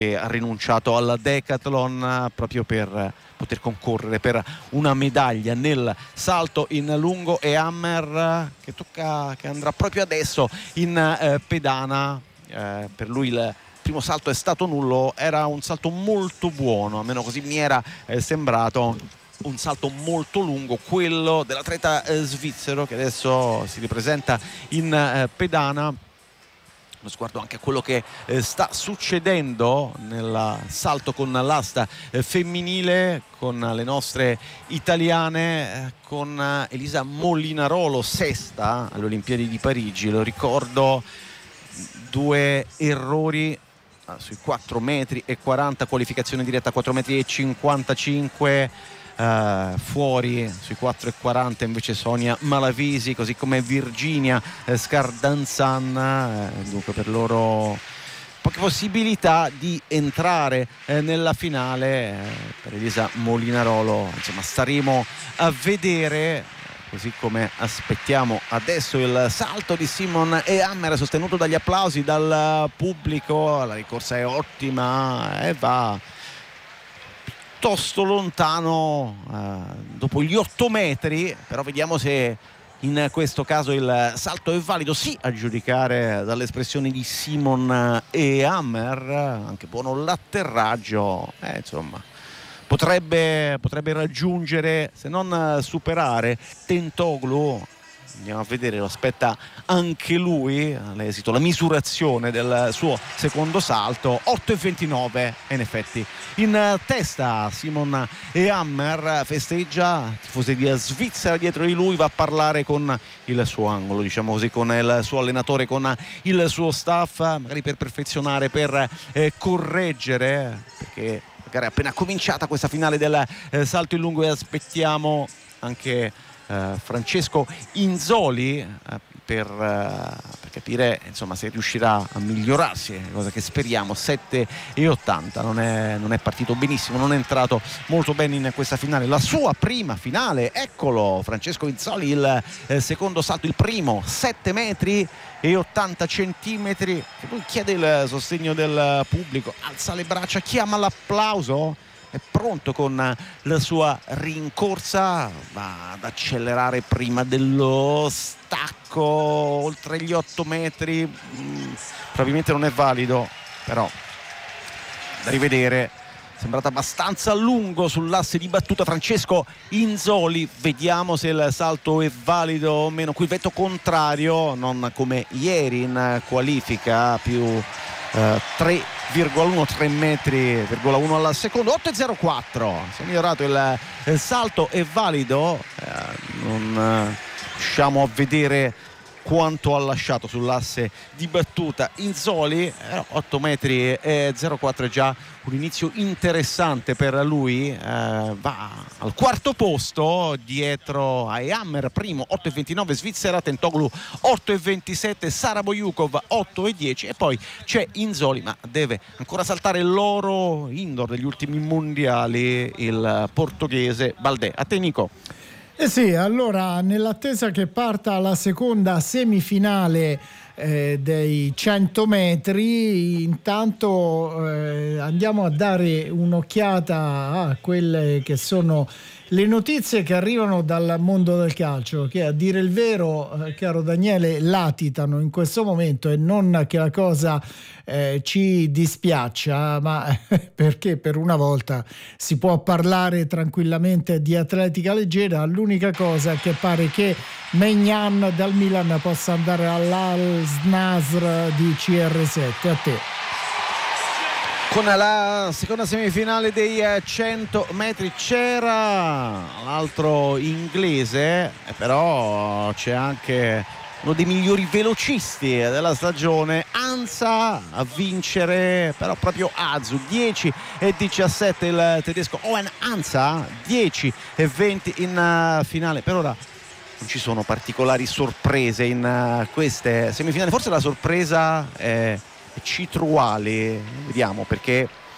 che ha rinunciato al decathlon proprio per poter concorrere per una medaglia nel salto in lungo e hammer che andrà proprio adesso in pedana. Per lui il primo salto è stato nullo, era un salto molto buono, almeno così mi era sembrato, un salto molto lungo, quello dell'atleta svizzero che adesso si ripresenta in pedana. Uno sguardo anche a quello che sta succedendo nel salto con l'asta femminile, con le nostre italiane, con Elisa Molinarolo, sesta alle Olimpiadi di Parigi. Lo ricordo, 2 errori sui 4,40 metri, qualificazione diretta 4,55 metri. Fuori sui 4,40 invece Sonia Malavisi, così come Virginia Scardanzan. Dunque per loro poche possibilità di entrare nella finale. Per Elisa Molinarolo insomma staremo a vedere, così come aspettiamo adesso il salto di Simon e Hammer, sostenuto dagli applausi dal pubblico. La ricorsa è ottima e va piuttosto lontano dopo gli 8 metri, però vediamo se in questo caso il salto è valido. Sì, a giudicare dall'espressione di Simon e Hammer, anche buono l'atterraggio, insomma potrebbe raggiungere, se non superare, Tentoglou. Andiamo a vedere, lo aspetta anche lui all'esito, la misurazione del suo secondo salto. 8,29 in effetti in testa Simon e Hammer. Festeggia, tifosi di Svizzera dietro di lui, va a parlare con il suo angolo, diciamo così, con il suo allenatore, con il suo staff, magari per perfezionare, per correggere, perché magari è appena cominciata questa finale del salto in lungo e aspettiamo anche Francesco Inzoli per capire insomma se riuscirà a migliorarsi, cosa che speriamo. 7,80, non è partito benissimo, non è entrato molto bene in questa finale, la sua prima finale. Eccolo Francesco Inzoli, il secondo salto, il primo, 7 metri e 80 centimetri, che poi chiede il sostegno del pubblico, alza le braccia, chiama l'applauso, è pronto con la sua rincorsa, va ad accelerare prima dello stacco oltre gli 8 metri. Probabilmente non è valido, però da rivedere. Sembrata abbastanza lungo sull'asse di battuta Francesco Inzoli. Vediamo se il salto è valido o meno. Qui il vento contrario, non come ieri in qualifica, più 3,1 metri,1 al secondo. 8,04, si è migliorato il salto, è valido. Non riusciamo a vedere quanto ha lasciato sull'asse di battuta Inzoli. 8 metri e 0,4 è già un inizio interessante per lui. Va al quarto posto dietro a Hammer, primo 8,29 Svizzera, Tentoglou 8,27, Sara Bojukov 8,10 e poi c'è Inzoli, ma deve ancora saltare l'oro indoor degli ultimi mondiali, il portoghese Baldé. A te Nico. Sì, allora nell'attesa che parta la seconda semifinale dei 100 metri, intanto andiamo a dare un'occhiata a quelle che sono le notizie che arrivano dal mondo del calcio, che a dire il vero, caro Daniele, latitano in questo momento, e non che la cosa ci dispiaccia, ma perché per una volta si può parlare tranquillamente di atletica leggera. L'unica cosa che pare che Maignan dal Milan possa andare all'Al-Nasr di CR7. A te. Con la seconda semifinale dei 100 metri c'era l'altro inglese, però c'è anche uno dei migliori velocisti della stagione, Ansa, a vincere però proprio Azu. 10,17 il tedesco Owen Ansa, 10,20 in finale. Per ora non ci sono particolari sorprese in queste semifinali, forse la sorpresa è Citruali, vediamo, perché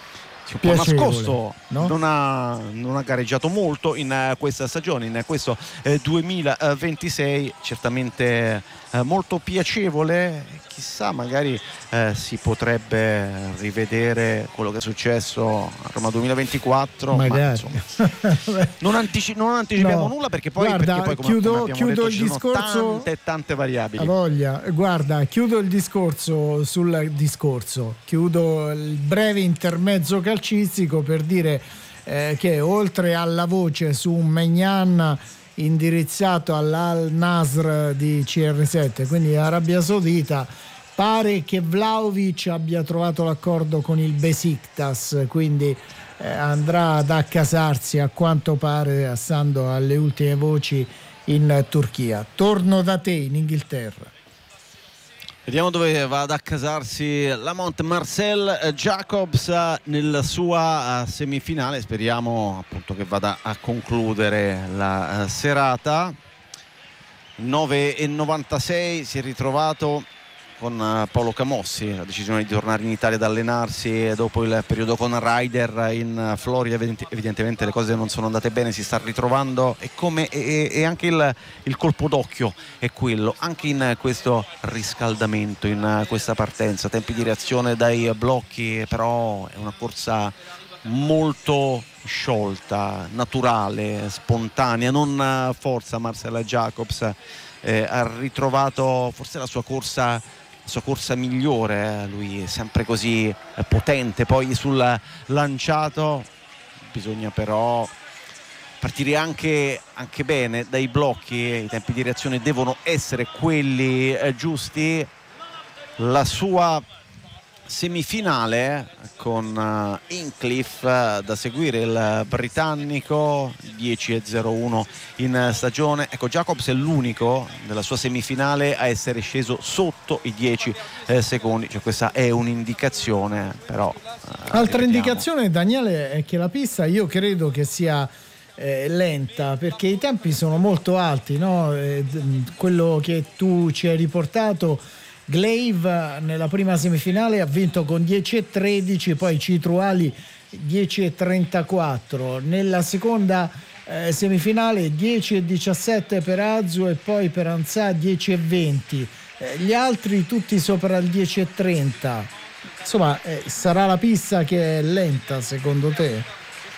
si è un po' nascosto, no? non ha gareggiato molto in questa stagione, in questo 2026, certamente molto piacevole. Chissà, magari si potrebbe rivedere quello che è successo a Roma 2024, magari. Ma non anticipiamo nulla, perché poi, guarda, perché poi chiudo detto, il discorso, tante variabili. A voglia. Guarda, chiudo il discorso sul discorso, chiudo il breve intermezzo calcistico per dire che oltre alla voce su un Maignan indirizzato all'Al Nasr di CR7, quindi Arabia Saudita, pare che Vlahovic abbia trovato l'accordo con il Besiktas, quindi andrà ad accasarsi, a quanto pare, stando alle ultime voci, in Turchia. Torno da te in Inghilterra. Vediamo dove va ad accasarsi Lamont Marcel Jacobs nella sua semifinale. Speriamo appunto che vada a concludere la serata. 9,96 si è ritrovato con Paolo Camossi, la decisione di tornare in Italia ad allenarsi dopo il periodo con Ryder in Florida. Evidentemente le cose non sono andate bene, si sta ritrovando, e anche il colpo d'occhio è quello, anche in questo riscaldamento, in questa partenza, tempi di reazione dai blocchi, però è una corsa molto sciolta, naturale, spontanea, non forza. Marcel Jacobs ha ritrovato forse la sua corsa migliore, lui è sempre così potente. Poi sul lanciato bisogna però partire anche bene dai blocchi, i tempi di reazione devono essere quelli giusti. La sua semifinale con Hinchcliffe da seguire, il britannico, 10,01 in stagione. Ecco, Jacobs è l'unico della sua semifinale a essere sceso sotto i 10 secondi, cioè questa è un'indicazione, però altra indicazione, Daniele, è che la pista io credo che sia lenta, perché i tempi sono molto alti, no? Quello che tu ci hai riportato, Glaive nella prima semifinale ha vinto con 10,13, poi Citruali 10,34, nella seconda semifinale 10,17 per Azu e poi per Ansah 10,20, gli altri tutti sopra il 10,30. Insomma, sarà la pista che è lenta secondo te?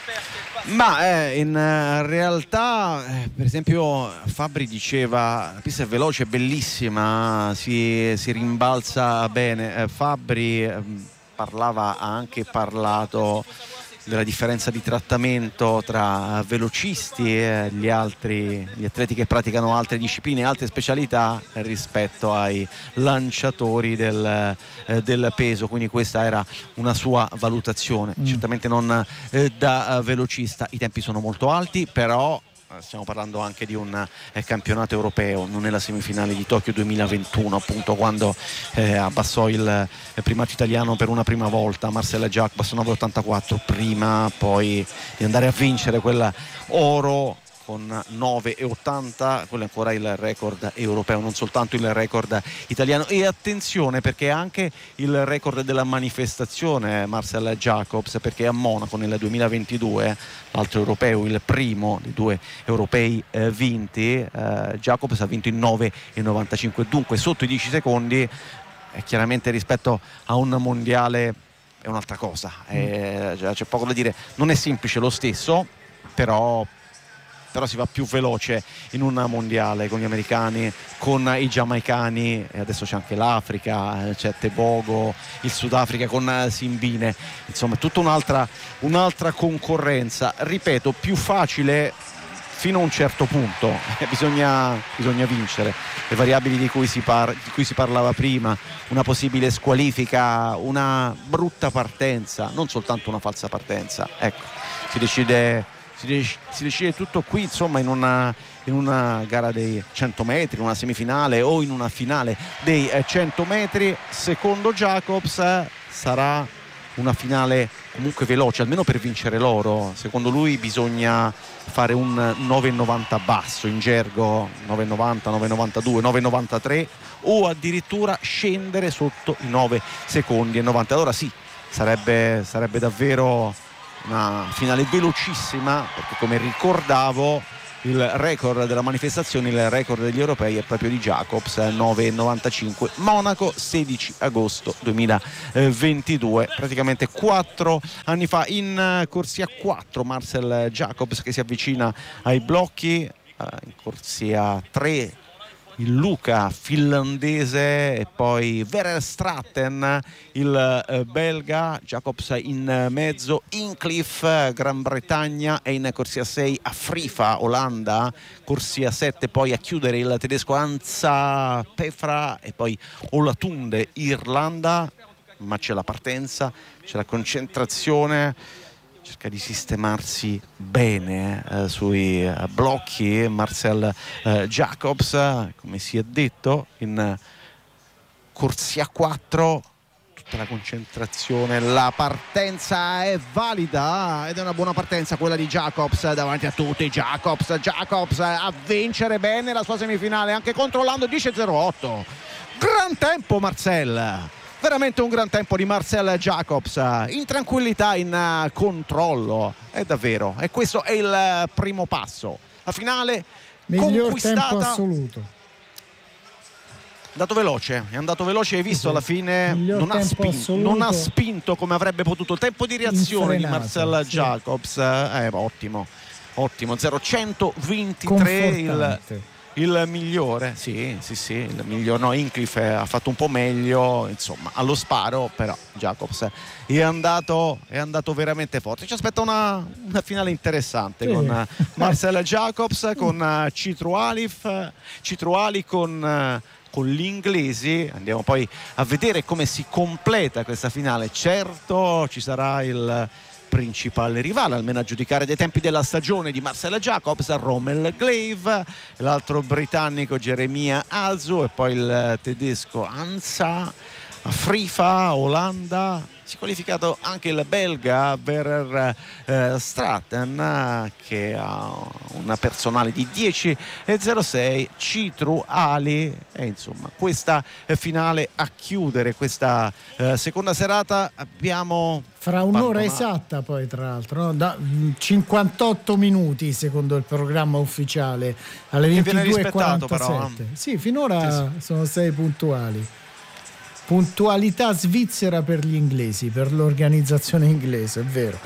Ma in realtà, per esempio, Fabbri diceva la pista è veloce, è bellissima, si rimbalza bene. Fabbri ha anche parlato della differenza di trattamento tra velocisti e gli atleti che praticano altre discipline, altre specialità, rispetto ai lanciatori del peso. Quindi questa era una sua valutazione, certamente non da velocista. I tempi sono molto alti, però stiamo parlando anche di un campionato europeo, non è la semifinale di Tokyo 2021, appunto, quando abbassò il primato italiano per una prima volta Marcel Jacobs, 9,84, prima poi di andare a vincere quella oro con 9,80, quello è ancora il record europeo, non soltanto il record italiano. E attenzione, perché anche il record della manifestazione Marcel Jacobs, perché a Monaco nel 2022, l'altro europeo, il primo dei due europei vinti, Jacobs ha vinto in 9,95, dunque sotto i 10 secondi. Chiaramente rispetto a un mondiale è un'altra cosa, c'è poco da dire, non è semplice lo stesso, però si va più veloce in un mondiale con gli americani, con i giamaicani, e adesso c'è anche l'Africa, c'è Tebogo, il Sudafrica con Simbine, insomma tutta un'altra concorrenza, ripeto, più facile fino a un certo punto. Bisogna vincere le variabili di cui si parlava prima, una possibile squalifica, una brutta partenza, non soltanto una falsa partenza, ecco, si decide tutto qui, insomma, in una gara dei 100 metri, in una semifinale o in una finale dei 100 metri. Secondo Jacobs sarà una finale comunque veloce, almeno per vincere l'oro. Secondo lui bisogna fare un 9,90 basso, in gergo 9,90, 9,92, 9,93, o addirittura scendere sotto i 9 secondi e 90. Allora sì, sarebbe davvero una finale velocissima, perché come ricordavo il record della manifestazione, il record degli europei è proprio di Jacobs, 9,95, Monaco 16 agosto 2022, praticamente 4 anni fa. In corsia 4 Marcel Jacobs che si avvicina ai blocchi, in corsia 3 il Luca finlandese e poi Verstraeten il belga, Jacobs in mezzo, Hincliffe Gran Bretagna, e in corsia 6 Afrifa Olanda, corsia 7 poi a chiudere il tedesco Anza Pefra e poi Olatunde Irlanda. Ma c'è la partenza, c'è la concentrazione, cerca di sistemarsi bene sui blocchi Marcel Jacobs, come si è detto, in corsia 4 tutta la concentrazione, la partenza è valida ed è una buona partenza quella di Jacobs davanti a tutti. Jacobs a vincere bene la sua semifinale anche controllando 10.08, gran tempo Marcel, veramente un gran tempo di Marcel Jacobs, in tranquillità, in controllo, è davvero, e questo è il primo passo. La finale miglior conquistata, tempo assoluto, è andato veloce, hai visto, alla fine non ha spinto come avrebbe potuto. Il tempo di reazione di Marcel Jacobs ottimo 0,123, il migliore, sì, il migliore. No, Hincliffe ha fatto un po' meglio, insomma, allo sparo, però Jacobs è andato veramente forte. Ci aspetta una finale interessante, sì, con Marcel Jacobs, con Citruali con gli inglesi. Andiamo poi a vedere come si completa questa finale. Certo, ci sarà il principale rivale, almeno a giudicare dai tempi della stagione, di Marcel Jacobs, Rommel Glave, l'altro britannico Jeremia Azu e poi il tedesco Anza Afrifa Olanda. Si è qualificato anche il belga Verstraeten, che ha una personale di 10,06, Citruali, e insomma questa finale a chiudere questa seconda serata. Abbiamo fra un'ora esatta, poi tra l'altro, no? Da 58 minuti secondo il programma ufficiale, alle 22:47. Sì, finora sono 6 puntuali. Puntualità svizzera per gli inglesi, per l'organizzazione inglese, è vero.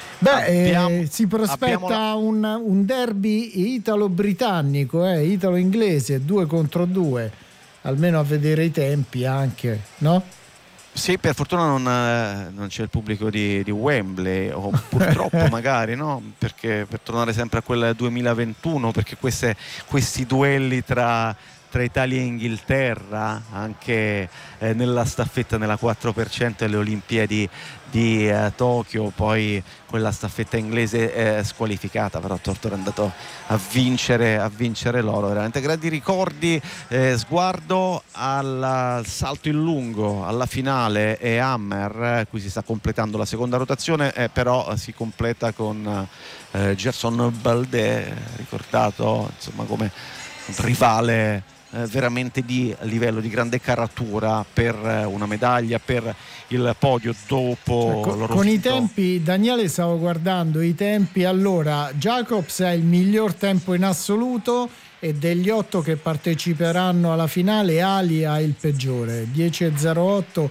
Si prospetta un derby italo-britannico, italo-inglese, 2 contro 2, almeno a vedere i tempi anche, no? Sì, per fortuna non c'è il pubblico di Wembley, o purtroppo magari, no? Perché per tornare sempre a quel 2021, perché questi duelli tra Italia e Inghilterra, anche nella staffetta nella 4% alle Olimpiadi di Tokyo, poi quella staffetta inglese squalificata, però Tortora è andato a vincere l'oro. Veramente grandi ricordi. Sguardo al salto in lungo, alla finale, e Hammer, qui si sta completando la seconda rotazione, però si completa con Gerson Balde, ricordato insomma come un rivale veramente di livello, di grande caratura per una medaglia, per il podio dopo con i tempi. Daniele, stavo guardando i tempi. Allora, Jacobs ha il miglior tempo in assoluto, e degli 8 che parteciperanno alla finale Ali ha il peggiore, 10,08,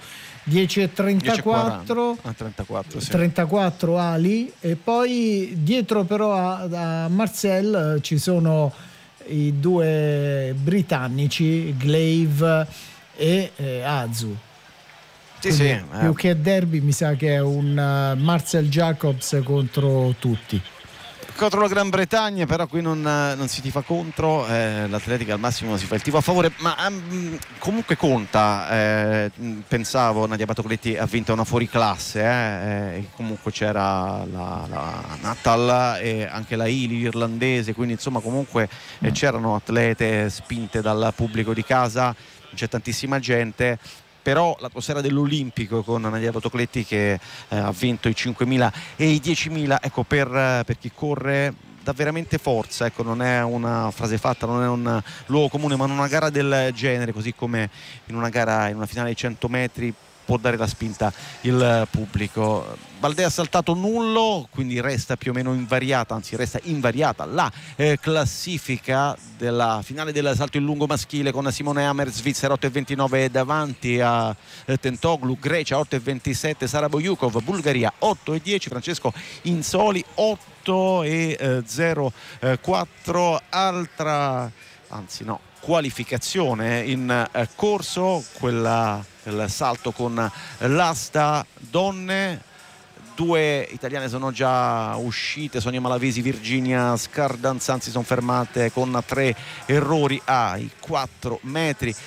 10,34, 34, sì. 34 Ali, e poi dietro però a Marcel ci sono i 2 britannici, Glave e Azu. Sì. Più che derby mi sa che è un Marcel Jacobs contro tutti. Contro la Gran Bretagna, però qui non si tifa contro, l'Atletica al massimo si fa il tifo a favore, ma comunque conta. Pensavo Nadia Batocletti ha vinto una fuoriclasse, e comunque c'era la Natal e anche la Ili irlandese, quindi insomma comunque c'erano atlete spinte dal pubblico di casa, c'è tantissima gente. Però l'atmosfera dell'Olimpico con Nadia Batocletti che ha vinto i 5.000 e i 10.000, ecco, per chi corre dà veramente forza, ecco, non è una frase fatta, non è un luogo comune, ma in una gara del genere, così come in una finale ai 100 metri, può dare la spinta il pubblico. Baldé ha saltato nullo, quindi resta più o meno invariata, anzi resta invariata la classifica della finale del salto in lungo maschile, con Simone Hammer, Svizzera 8,29 davanti a Tentoglu, Grecia 8,27, Sara Bojukov, Bulgaria 8,10, Francesco Insoli 8,04. Qualificazione in corso, quella del salto con l'asta donne. 2 italiane sono già uscite, Sonia Malavesi, Virginia Scardanzan si sono fermate con 3 errori ai 4,40 metri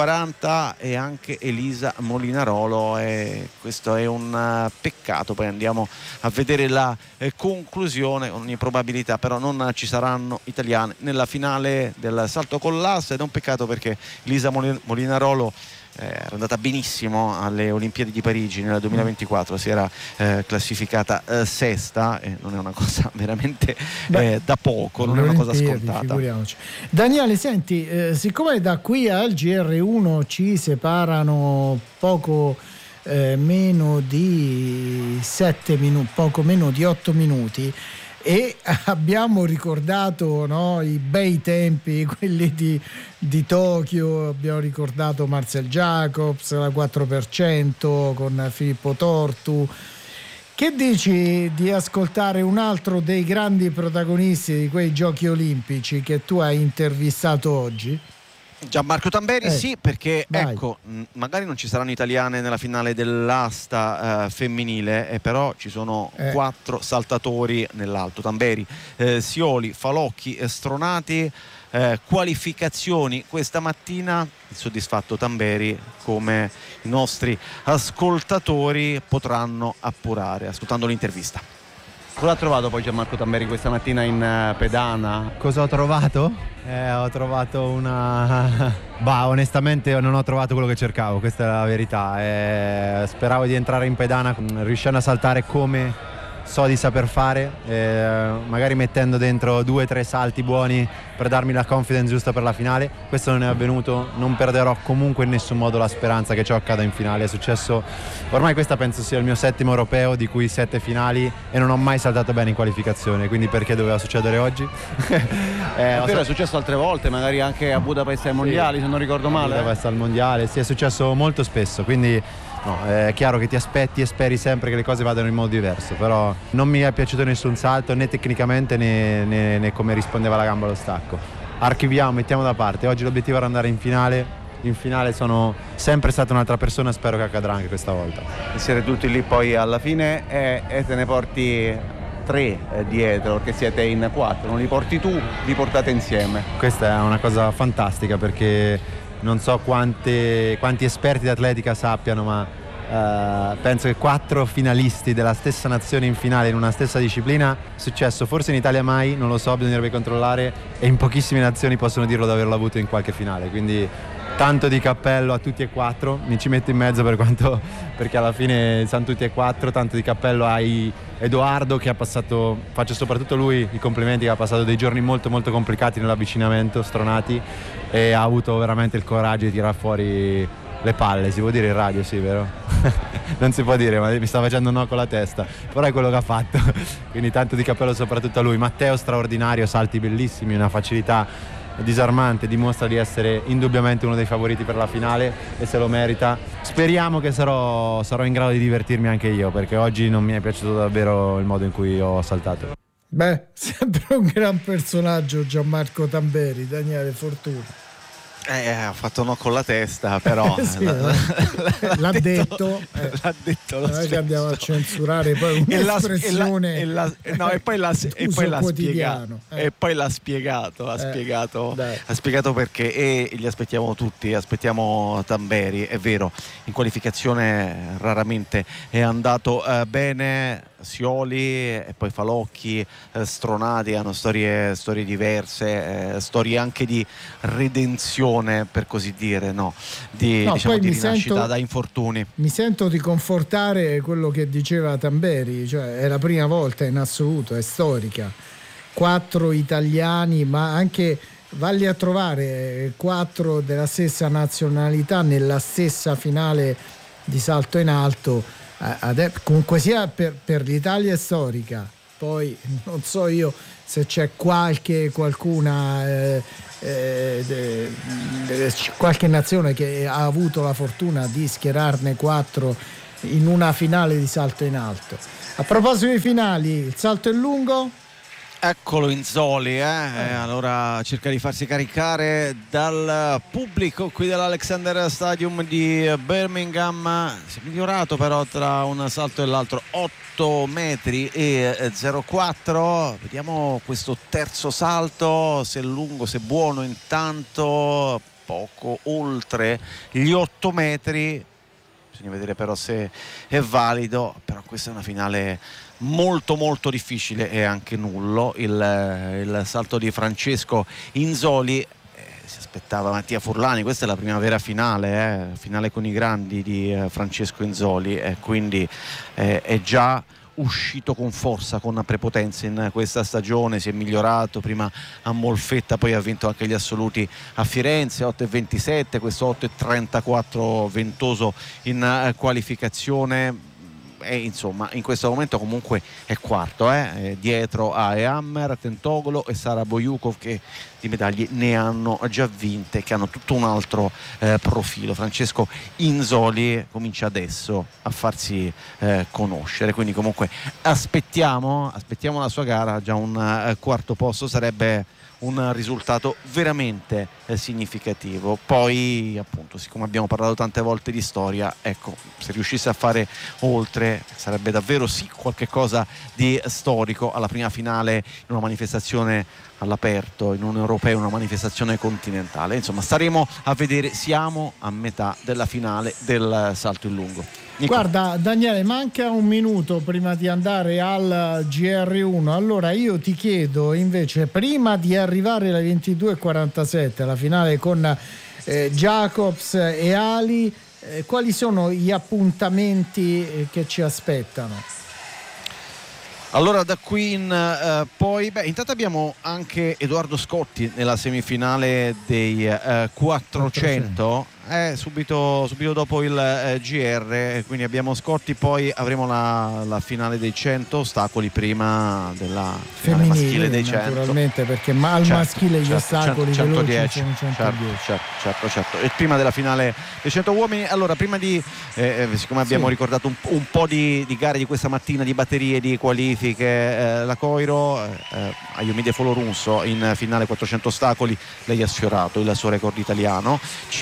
e anche Elisa Molinarolo, e questo è un peccato. Poi andiamo a vedere la conclusione. Con ogni probabilità però non ci saranno italiane nella finale del salto con l'asta, ed è un peccato perché Elisa Molinarolo era andata benissimo alle Olimpiadi di Parigi nel 2024, si era classificata sesta, e non è una cosa veramente da poco, non è una cosa scontata. Figuriamoci. Daniele, senti, siccome da qui al GR1 ci separano poco meno di 7 minuti, poco meno di 8 minuti, e abbiamo ricordato, no, i bei tempi, quelli di Tokyo, abbiamo ricordato Marcel Jacobs, la 4% con Filippo Tortu. Che dici di ascoltare un altro dei grandi protagonisti di quei giochi olimpici che tu hai intervistato oggi? Gianmarco Tamberi, sì, perché vai. Ecco, magari non ci saranno italiane nella finale dell'asta femminile, però ci sono 4 saltatori nell'alto: Tamberi, Sioli, Falocchi, Stronati. Qualificazioni questa mattina. Il soddisfatto Tamberi, come i nostri ascoltatori potranno appurare ascoltando l'intervista. Cosa ha trovato poi Gianmarco Tamberi questa mattina in pedana? Cosa ho trovato? Ho trovato onestamente non ho trovato quello che cercavo, questa è la verità. Speravo di entrare in pedana riuscendo a saltare come so di saper fare, magari mettendo dentro 2-3 salti buoni per darmi la confidence giusta per la finale. Questo non è avvenuto, non perderò comunque in nessun modo la speranza che ciò accada in finale. È successo, ormai questa penso sia il mio 7° europeo, di cui 7 finali, e non ho mai saltato bene in qualificazione, quindi perché doveva succedere oggi? È successo altre volte, magari anche a Budapest ai mondiali, se non ricordo male. Budapest al mondiale, sì, è successo molto spesso, quindi no, è chiaro che ti aspetti e speri sempre che le cose vadano in modo diverso, però non mi è piaciuto nessun salto, né tecnicamente né come rispondeva la gamba allo stacco. Archiviamo, mettiamo da parte. Oggi l'obiettivo era andare in finale. In finale sono sempre stata un'altra persona, spero che accadrà anche questa volta. Siete tutti lì poi alla fine e te ne porti 3 dietro, perché siete in 4, non li porti tu, li portate insieme. Questa è una cosa fantastica, perché non so quanti esperti di atletica sappiano, ma penso che 4 finalisti della stessa nazione in finale in una stessa disciplina è successo forse in Italia mai, non lo so, bisognerebbe controllare, e in pochissime nazioni possono dirlo di averlo avuto in qualche finale, quindi tanto di cappello a tutti e 4, mi ci metto in mezzo perché alla fine sono tutti e 4, tanto di cappello a Edoardo, che ha passato, faccio soprattutto lui i complimenti, che ha passato dei giorni molto molto complicati nell'avvicinamento, Stronati, e ha avuto veramente il coraggio di tirare fuori le palle, si può dire in radio, sì, vero? Non si può dire, ma mi sta facendo no con la testa, però è quello che ha fatto, quindi tanto di cappello soprattutto a lui. Matteo straordinario, salti bellissimi, una facilità disarmante, dimostra di essere indubbiamente uno dei favoriti per la finale e se lo merita. Speriamo che sarò in grado di divertirmi anche io, perché oggi non mi è piaciuto davvero il modo in cui ho saltato. Beh, sempre un gran personaggio Gianmarco Tamberi, Daniele Fortuna. Ho fatto no con la testa, però sì, l'ha detto. L'ha detto lo noi che andiamo a censurare poi un'espressione e poi l'ha spiegato. E poi l'ha spiegato, ha spiegato perché, e gli aspettiamo tutti, aspettiamo Tamberi. È vero, in qualificazione raramente è andato bene. Sioli e poi Falocchi, Stronati hanno storie diverse, storie anche di redenzione, per così dire, di rinascita da infortuni. Mi sento di confortare quello che diceva Tamberi, cioè è la prima volta in assoluto, è storica, 4 italiani, ma anche valli a trovare 4 della stessa nazionalità nella stessa finale di salto in alto, comunque sia per l'Italia è storica. Poi non so io se c'è qualche nazione che ha avuto la fortuna di schierarne 4 in una finale di salto in alto. A proposito di finali, il salto in lungo? Eccolo Inzoli, allora cerca di farsi caricare dal pubblico qui dell'Alexander Stadium di Birmingham. Si è migliorato però tra un salto e l'altro, 8 metri e 0,4. Vediamo questo terzo salto, se è lungo, se è buono. Intanto poco oltre gli 8 metri, bisogna vedere però se è valido. Però questa è una finale molto molto difficile e anche nullo il salto di Francesco Inzoli. Si aspettava Mattia Furlani, questa è la prima vera finale con i grandi di Francesco Inzoli, quindi è già uscito con forza, con prepotenza in questa stagione. Si è migliorato prima a Molfetta, poi ha vinto anche gli assoluti a Firenze, 8,27, questo 8,34 ventoso in qualificazione. E insomma in questo momento comunque è quarto, dietro a Ehammer, Tentogolo e Sara Bojukov, che di medaglie ne hanno già vinte, che hanno tutto un altro profilo. Francesco Inzoli comincia adesso a farsi conoscere, quindi comunque aspettiamo la sua gara. Già un quarto posto sarebbe un risultato veramente significativo. Poi appunto, siccome abbiamo parlato tante volte di storia, ecco, se riuscisse a fare oltre sarebbe davvero qualche cosa di storico alla prima finale in una manifestazione all'aperto, in un europeo, una manifestazione continentale. Insomma, staremo a vedere. Siamo a metà della finale del salto in lungo. Nico. Guarda Daniele, manca un minuto prima di andare al GR1. Allora io ti chiedo invece, prima di arrivare alle 22:47, la finale con Jacobs e Ali, quali sono gli appuntamenti che ci aspettano? Allora da qui in poi intanto abbiamo anche Edoardo Scotti nella semifinale dei 400. Subito dopo il GR, quindi abbiamo Scotti, poi avremo la finale dei 100 ostacoli prima della finale maschile dei 100, naturalmente, perché al maschile gli ostacoli 110 sono 110. Certo. E prima della finale dei 100 uomini. Allora prima di siccome abbiamo ricordato un po' di gare di questa mattina, di batterie, di qualifiche, la Coiro Ayomide Folorunso in finale 400 ostacoli, lei ha sfiorato il suo record italiano,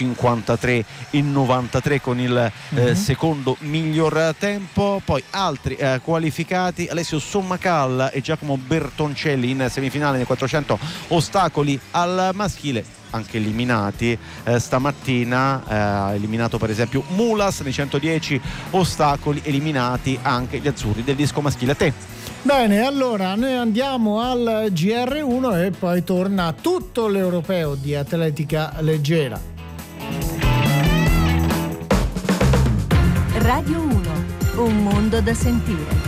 53,93 con il secondo miglior tempo. Poi altri qualificati: Alessio Sommacal e Giacomo Bertoncelli in semifinale nei 400 ostacoli al maschile, anche eliminati stamattina. Eliminato per esempio Mulas nei 110 ostacoli, eliminati anche gli azzurri del disco maschile. A te. Bene, allora noi andiamo al GR1 e poi torna tutto l'europeo di atletica leggera. Radio 1, un mondo da sentire.